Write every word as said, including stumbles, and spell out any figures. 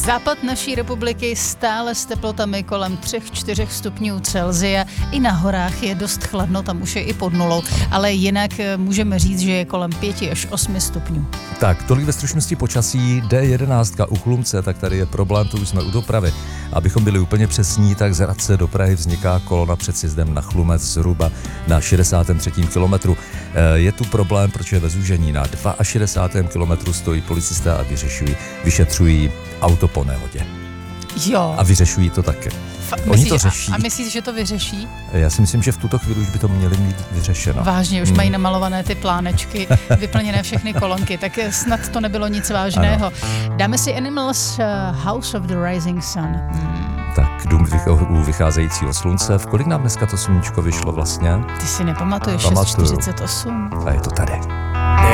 Západ naší republiky stále s teplotami kolem tři až čtyři stupňů Celsia. I na horách je dost chladno, tam už je i pod nulou, ale jinak můžeme říct, že je kolem pět až osm stupňů. Tak, tolik ve stručnosti počasí. D jedenáct u Chlumce, tak tady je problém, to už jsme u dopravy. Abychom byli úplně přesní, tak z Hradce do Prahy vzniká kolona před sjezdem na Chlumec zhruba na šedesátém třetím kilometru. Je tu problém, protože ve zúžení na šedesátém druhém kilometru stojí policisté a vyřešují, vyšetřují auto po nehodě. Jo. A vyřešují to také. Fa- Oni myslíš, to řeší. A, a myslíš, že to vyřeší? Já si myslím, že v tuto chvíli už by to měli mít vyřešeno. Vážně, už hmm. mají namalované ty plánečky, vyplněné všechny kolonky, tak snad to nebylo nic vážného. Ano. Dáme si Animals uh, House of the Rising Sun. Hmm. Tak dům u vycházejícího slunce. V kolik nám dneska to sluníčko vyšlo vlastně? Ty si nepamatuješ, Pamatuju. šest čtyřicet osm. A je to tady.